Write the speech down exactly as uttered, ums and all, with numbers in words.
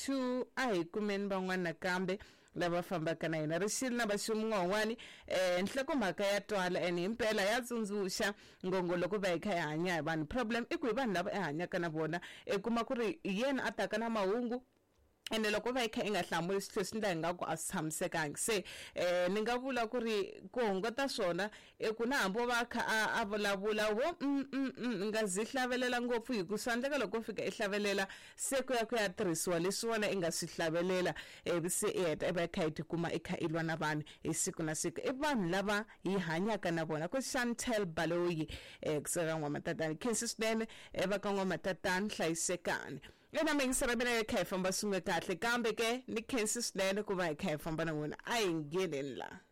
two a hi kumeni van'wana nakambe lava fambaka na hina rixile na vaximun'wani eh nhlokomhaka ya twala ene impela ya tsundzuxa ngongolo ku va hi kha hi hanya hi vanhu problem i ku hi vanhu lava hi hanyaka na vona e kuma ku ri yena ataka na mahungu ene loko va ikha inga hlamuli swilo swi ndla nga ku a tshamisekangi se eh ni nga vula ku ri ku hungota swona e ku na hambo va kha a vulavula wo nga zihlavelela ngopfu hi ku sandleka loko fika ihlavelela se ku ya ku ya tirhisiwa leswona inga sihlavelela e se eta e ba kha iti kuma ikha ilwa na vanhu hi siku na siku e vanhu lava hi hanyaka na vona ku Chantel Baloyi e kuseka n'wamatatani khensi swinene e va ka n'wamatatani hlayisekani ena mengisera mina ya kha hi famba swin'we kahle kambe ke ni khensi swinene ku va hi kha hi famba na n'wina a hi ngheneni la